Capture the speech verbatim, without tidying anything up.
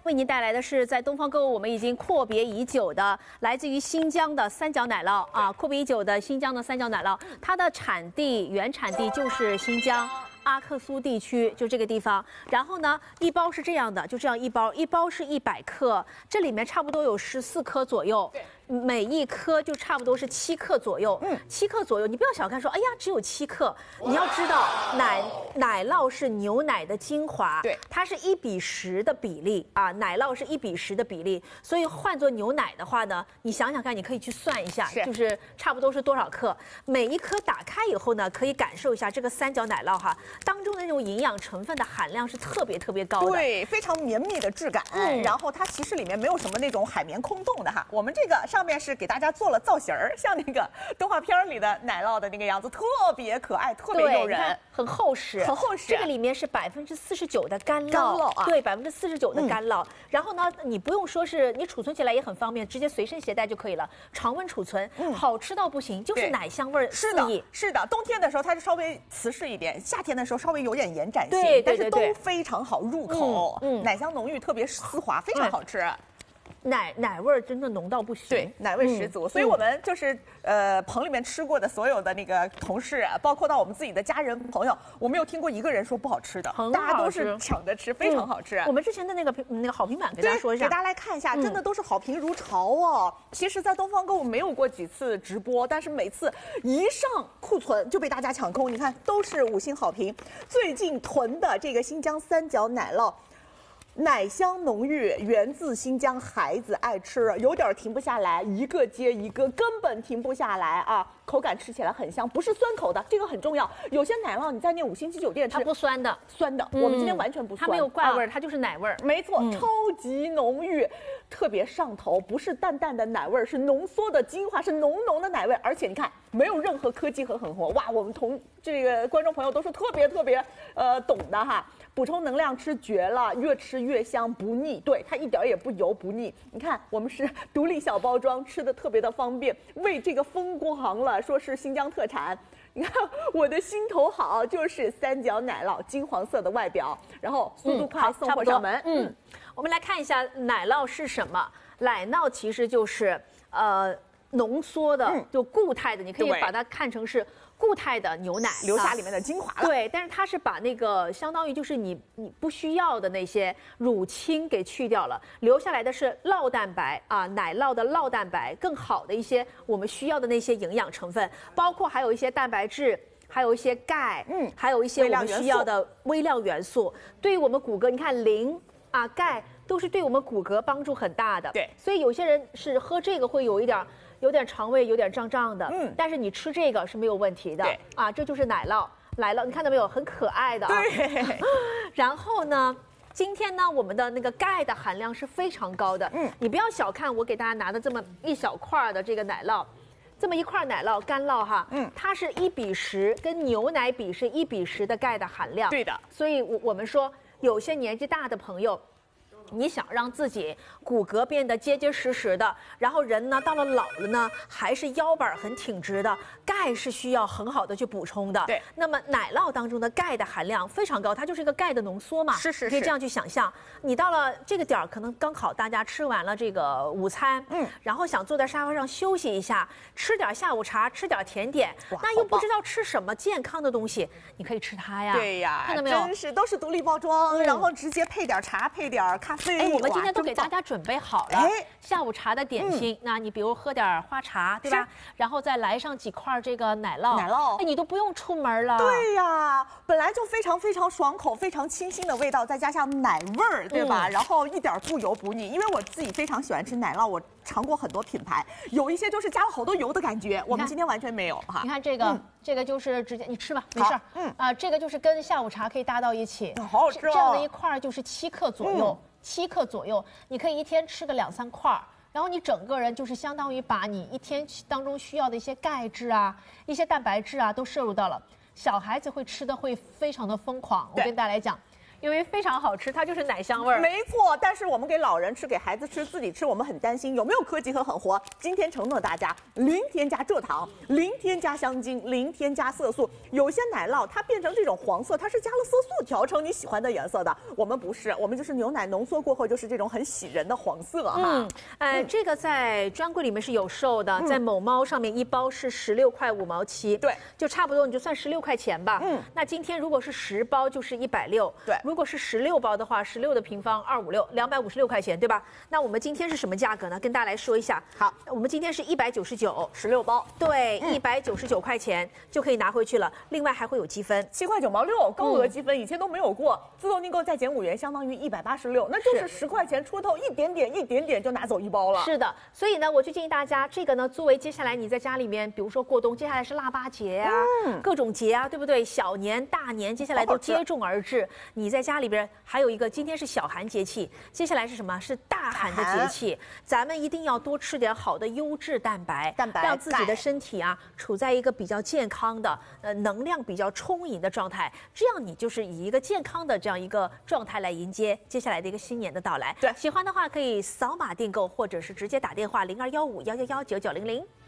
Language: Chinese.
为您带来的是在东方购物我们已经阔别已久的来自于新疆的三角奶酪啊，阔别已久的新疆的三角奶酪，它的产地原产地就是新疆阿克苏地区，就这个地方。然后呢，一包是这样的，就这样一包，一包是一百克，这里面差不多有十四颗左右。对。 每一颗就差不多是七克左右，嗯，七克左右。你不要小看说，哎呀，只有七克。你要知道，奶奶酪是牛奶的精华，对，它是一比十的比例啊，奶酪是一比十的比例。所以换做牛奶的话呢，你想想看，你可以去算一下，就是差不多是多少克。每一颗打开以后呢，可以感受一下这个三角奶酪哈当中的那种营养成分的含量是特别特别高的， 对，非常绵密的质感。嗯，然后它其实里面没有什么那种海绵空洞的哈，我们这个上。 上面是给大家做了造型儿，像那个动画片里的奶酪的那个样子，特别可爱，特别诱人， 很厚实， 很厚实。 这个里面是百分之四十九的干酪， 干酪啊， 对，百分之四十九的干酪。嗯、然后呢，你不用说是你储存起来也很方便，直接随身携带就可以了，常温储存，嗯、好吃到不行，就是奶香味儿四溢。 是的，冬天的时候它是稍微瓷实一点，夏天的时候稍微有点延展性， 对对对对， 但是都非常好入口，嗯，嗯奶香浓郁，特别丝滑，非常好吃。嗯奶奶味儿真的浓到不行， 对，奶味十足。嗯、所以我们就是呃棚里面吃过的所有的那个同事、啊，包括到我们自己的家人朋友，我没有听过一个人说不好吃的，大家都是抢着吃，非常好吃。 嗯、我们之前的那个那个好评版给大家说一下， 给大家来看一下，真的都是好评如潮哦。嗯、其实，在东方购物没有过几次直播，但是每次一上库存就被大家抢空，你看都是五星好评。最近囤的这个新疆三角奶酪。 奶香浓郁，源自新疆，孩子爱吃，有点停不下来，一个接一个，根本停不下来啊！口感吃起来很香，不是酸口的，这个很重要。有些奶酪你在那五星级酒店吃， 它不酸的， 酸的。嗯、我们今天完全不酸， 它没有怪味儿，它就是奶味儿。 没错，嗯、超级浓郁，特别上头，不是淡淡的奶味儿，是浓缩的精华，是浓浓的奶味。而且你看，没有任何科技和狠活，哇！我们同这个观众朋友都是特别特别呃懂的哈。 补充能量吃绝了，越吃越香不腻，对它一点也不油不腻。你看我们是独立小包装，吃的特别的方便，为这个疯狂了，说是新疆特产。你看我的心头好，就是三角奶酪，金黄色的外表，然后速度快，嗯、送货上门。嗯， 嗯我们来看一下奶酪是什么，奶酪其实就是呃浓缩的，嗯、就固态的，你可以把它看成是。 固态的牛奶留下里面的精华了， 对，但是它是把那个相当于就是你你不需要的那些乳清给去掉了，留下来的是酪蛋白啊，奶酪的酪蛋白，更好的一些我们需要的那些营养成分，包括还有一些蛋白质，还有一些钙，嗯，还有一些我们需要的微量元素，对于我们骨骼，你看磷啊、钙都是对我们骨骼帮助很大的， 对， 所以有些人是喝这个会有一点。 有点肠胃有点胀胀的，嗯，但是你吃这个是没有问题的，啊，这就是奶酪，奶酪，你看到没有，很可爱的啊。 对。 然后呢，今天呢，我们的那个钙的含量是非常高的，嗯，你不要小看我给大家拿的这么一小块的这个奶酪，这么一块奶酪干酪哈，嗯，它是一比十，跟牛奶比是一比十的钙的含量， 对的。 所以我我们说，有些年纪大的朋友。 你想让自己骨骼变得结结实实的，然后人呢到了老了呢，还是腰板很挺直的，钙是需要很好的去补充的。 对， 那么奶酪当中的钙的含量非常高，它就是一个钙的浓缩嘛。 是是是。 可以这样去想象，你到了这个点儿，可能刚好大家吃完了这个午餐，嗯，然后想坐在沙发上休息一下，吃点下午茶，吃点甜点，那又不知道吃什么健康的东西，你可以吃它呀。 对呀， 看到没有？ 真是都是独立包装，嗯、然后直接配点茶，配点咖啡。 哎，我们今天都给大家准备好了下午茶的点心。那你比如喝点花茶，对吧？然后再来上几块这个奶酪， 奶酪， 哎，你都不用出门了。 对呀，本来就非常非常爽口、非常清新的味道，再加上奶味儿，对吧？然后一点不油不腻。因为我自己非常喜欢吃奶酪，我尝过很多品牌，有一些就是加了好多油的感觉，我们今天完全没有哈。 你看这个，这个就是直接你吃吧，没事。嗯啊，这个就是跟下午茶可以搭到一起， 好好吃哦。 这样的一块就是七克左右。 七克左右，你可以一天吃个两三块儿，然后你整个人就是相当于把你一天当中需要的一些钙质啊、一些蛋白质啊都摄入到了。小孩子会吃的会非常的疯狂，我跟大家来讲， 因为非常好吃，它就是奶香味儿。 没错，但是我们给老人吃、给孩子吃、自己吃，我们很担心有没有科技和狠活。今天承诺大家，零添加蔗糖，零添加香精，零添加色素。有些奶酪它变成这种黄色，它是加了色素调成你喜欢的颜色的。我们不是，我们就是牛奶浓缩过后就是这种很喜人的黄色哈。 嗯，呃，嗯、这个在专柜里面是有售的，在某猫上面一包是十六块五毛七， 对， 就差不多你就算十六块钱吧。嗯，那今天如果是十包就是一百六， 对， 如果是十六包的话，十六的平方二五六，两百五十六块钱，对吧？那我们今天是什么价格呢？跟大家来说一下。 好， 我们今天是一百九十九， 十六包， 对，一百九十九块钱就可以拿回去了。另外还会有积分， 七块九毛六，高额积分，以前都没有过。自动订购再减五元，相当于一百八十六，那就是十块钱出头，一点点，一点点就拿走一包了。 是的，所以呢，我就建议大家，这个呢，作为接下来你在家里面，比如说过冬，接下来是腊八节啊，嗯、各种节啊，对不对？小年、大年，接下来都接踵而至。你在家里边还有一个，今天是小寒节气，接下来是什么？是大寒的节气。咱们一定要多吃点好的优质蛋白， 蛋白让自己的身体啊处在一个比较健康的、呃能量比较充盈的状态。这样你就是以一个健康的这样一个状态来迎接接下来的一个新年的到来。 对， 喜欢的话可以扫码订购，或者是直接打电话零二幺五幺幺幺九九零零。